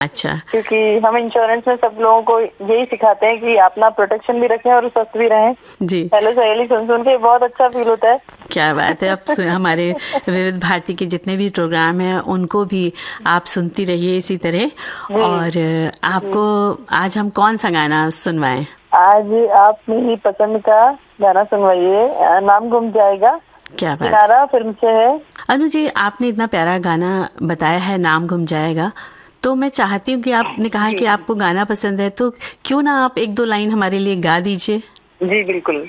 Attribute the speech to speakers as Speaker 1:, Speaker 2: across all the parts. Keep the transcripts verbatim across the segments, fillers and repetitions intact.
Speaker 1: अच्छा,
Speaker 2: क्योंकि हम इंश्योरेंस में सब लोगों को यही सिखाते हैं कि अपना प्रोटेक्शन भी रखें और स्वस्थ भी रहें
Speaker 1: जी।
Speaker 2: हेलो सहेली सुन सुन के बहुत अच्छा फील होता है।
Speaker 1: क्या बात है। अब हमारे विविध भारती के जितने भी प्रोग्राम हैं उनको भी आप सुनती रहिए इसी तरह। और आपको आज हम कौन सा गाना सुनवाएं?
Speaker 2: आज आप मेरी पसंद का गाना सुनवाइए, नाम गुम जाएगा।
Speaker 1: क्या बात।
Speaker 2: किनारा फिल्म से है।
Speaker 1: अनु जी, आपने इतना प्यारा गाना बताया है, नाम गुम जाएगा, तो मैं चाहती हूँ कि आपने कहा कि आपको गाना पसंद है, तो क्यों ना आप एक दो लाइन हमारे लिए गा दीजिए।
Speaker 2: जी बिल्कुल।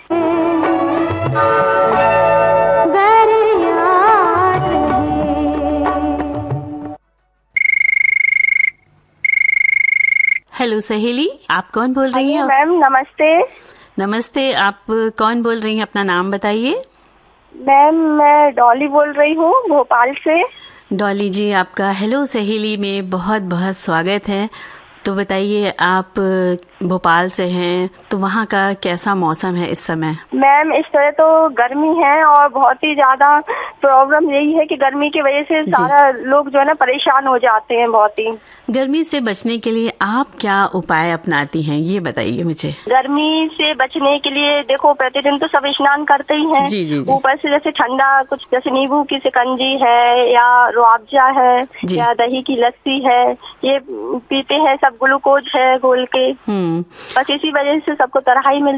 Speaker 1: हेलो सहेली, आप कौन बोल रही हैं?
Speaker 2: मैम नमस्ते।
Speaker 1: नमस्ते, आप कौन बोल रही हैं? अपना नाम बताइए।
Speaker 2: मैम मैं डॉली बोल रही हूँ भोपाल से।
Speaker 1: डॉली जी, आपका हेलो सहेली में बहुत बहुत स्वागत है। तो बताइए, आप भोपाल से हैं तो वहाँ का कैसा मौसम है इस समय?
Speaker 2: मैम इस तरह तो गर्मी है और बहुत ही ज्यादा प्रॉब्लम यही है कि गर्मी की वजह से सारा लोग जो है ना परेशान हो जाते हैं बहुत ही।
Speaker 1: गर्मी से बचने के लिए आप क्या उपाय अपनाती हैं, ये बताइए मुझे।
Speaker 2: गर्मी से बचने के लिए देखो, प्रतिदिन तो सब स्नान करते ही हैं।
Speaker 1: जी, जी, जी।
Speaker 2: ऊपर से जैसे ठंडा कुछ, जैसे नींबू की शिकंजी है या रुआवजा है या दही की लस्सी है, ये पीते हैं सब, ग्लूकोज है घोल के। बस इसी वजह से सबको तराई मिल